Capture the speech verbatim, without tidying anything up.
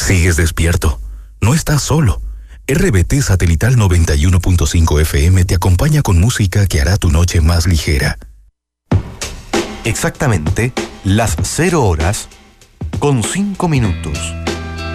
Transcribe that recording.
Sigues despierto. No estás solo. R B T Satelital noventa y uno punto cinco F M te acompaña con música que hará tu noche más ligera. Exactamente las cero horas con cinco minutos.